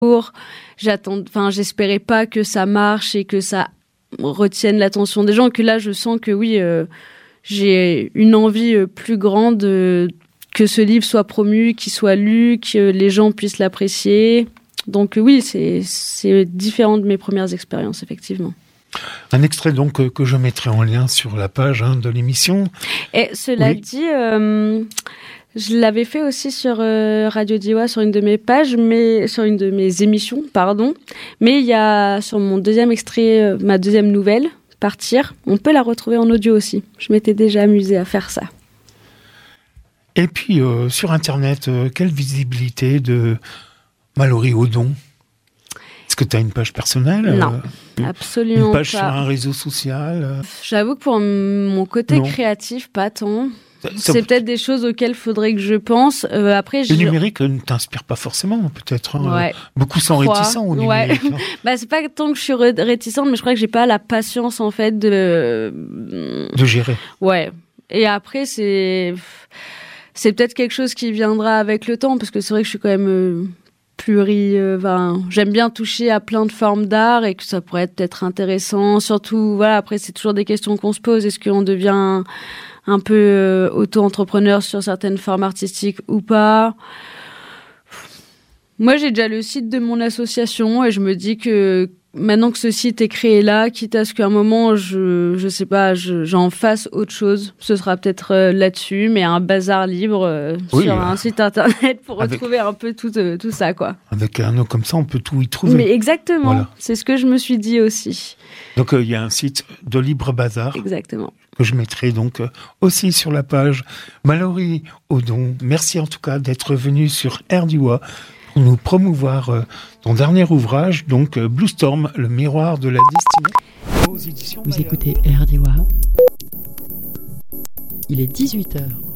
J'espérais pas que ça marche et que ça retienne l'attention des gens. Que là, je sens que oui, j'ai une envie plus grande que ce livre soit promu, qu'il soit lu, que les gens puissent l'apprécier. Donc oui, c'est différent de mes premières expériences, effectivement. Un extrait donc que je mettrai en lien sur la page de l'émission. Et cela dit, je l'avais fait aussi sur Radio Diois, sur une de mes pages, sur une de mes émissions, pardon. Mais il y a sur mon deuxième extrait, ma deuxième nouvelle, Partir, on peut la retrouver en audio aussi. Je m'étais déjà amusée à faire ça. Et puis sur Internet, quelle visibilité de Mallory Odon ? Est-ce que tu as une page personnelle ? Non, absolument pas. Une page sur un réseau social ? J'avoue que pour mon côté créatif, pas tant. C'est peut-être des choses auxquelles il faudrait que je pense. Après, le numérique ne t'inspire pas forcément, peut-être. Beaucoup sont réticents au numérique. C'est pas tant que je suis réticente, mais je crois que j'ai pas la patience, en fait, de gérer. Ouais. Et après, c'est peut-être quelque chose qui viendra avec le temps, parce que c'est vrai que je suis quand même j'aime bien toucher à plein de formes d'art et que ça pourrait être peut-être intéressant. Surtout, après, c'est toujours des questions qu'on se pose. Est-ce qu'on devient un peu auto-entrepreneur sur certaines formes artistiques ou pas? Moi, j'ai déjà le site de mon association et je me dis que maintenant que ce site est créé là, quitte à ce qu'à un moment, je sais pas, j'en fasse autre chose, ce sera peut-être là-dessus, mais un bazar libre sur un site internet pour retrouver un peu tout ça, quoi. Avec un nom comme ça, on peut tout y trouver. Mais exactement, c'est ce que je me suis dit aussi. Donc, il y a un site de Libre Bazar. Exactement. Que je mettrai donc aussi sur la page. Mallory Odon, merci en tout cas d'être venu sur RDiois pour nous promouvoir ton dernier ouvrage, donc Blue Storm, le miroir de la destinée. Vous écoutez RDiois. Il est 18h.